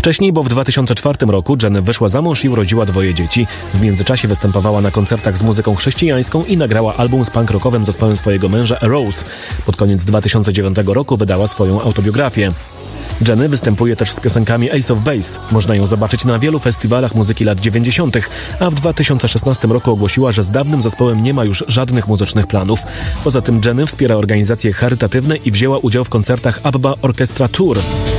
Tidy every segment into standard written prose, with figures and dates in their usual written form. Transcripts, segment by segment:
Wcześniej, bo w 2004 roku Jenny wyszła za mąż i urodziła 2 dzieci. W międzyczasie występowała na koncertach z muzyką chrześcijańską i nagrała album z punk rockowym zespołem swojego męża A Rose. Pod koniec 2009 roku wydała swoją autobiografię. Jenny występuje też z piosenkami Ace of Base. Można ją zobaczyć na wielu festiwalach muzyki lat 90., a w 2016 roku ogłosiła, że z dawnym zespołem nie ma już żadnych muzycznych planów. Poza tym Jenny wspiera organizacje charytatywne i wzięła udział w koncertach ABBA Orchestra Tour.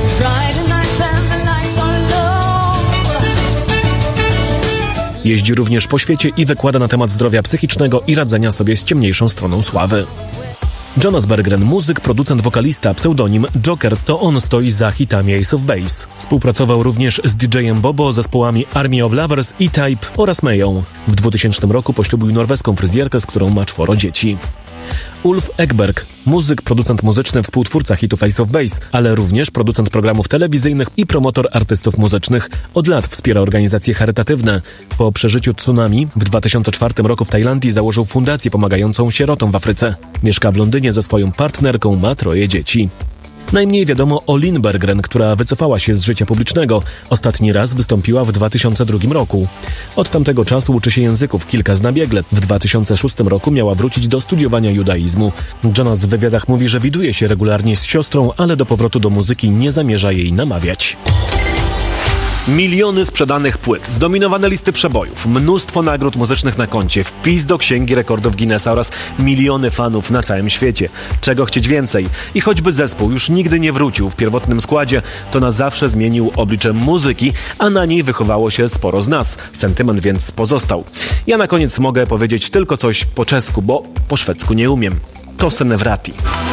Jeździ również po świecie i wykłada na temat zdrowia psychicznego i radzenia sobie z ciemniejszą stroną sławy. Jonas Berggren, muzyk, producent, wokalista, pseudonim Joker, to on stoi za hitami Ace of Base. Współpracował również z DJ-em Bobo, zespołami Army of Lovers, E-Type oraz Mayo. W 2000 roku poślubił norweską fryzjerkę, z którą ma 4 dzieci. Ulf Ekberg, muzyk, producent muzyczny, współtwórca hitów Ace of Base, ale również producent programów telewizyjnych i promotor artystów muzycznych. Od lat wspiera organizacje charytatywne. Po przeżyciu tsunami w 2004 roku w Tajlandii założył fundację pomagającą sierotom w Afryce. Mieszka w Londynie ze swoją partnerką, ma 3 dzieci. Najmniej wiadomo o Lynn Berggren, która wycofała się z życia publicznego. Ostatni raz wystąpiła w 2002 roku. Od tamtego czasu uczy się języków, kilka zna biegle. W 2006 roku miała wrócić do studiowania judaizmu. Jonas w wywiadach mówi, że widuje się regularnie z siostrą, ale do powrotu do muzyki nie zamierza jej namawiać. Miliony sprzedanych płyt, zdominowane listy przebojów, mnóstwo nagród muzycznych na koncie, wpis do Księgi Rekordów Guinnessa oraz miliony fanów na całym świecie. Czego chcieć więcej? I choćby zespół już nigdy nie wrócił w pierwotnym składzie, to na zawsze zmienił oblicze muzyki, a na niej wychowało się sporo z nas. Sentyment więc pozostał. Ja na koniec mogę powiedzieć tylko coś po czesku, bo po szwedzku nie umiem. To se ne vrati.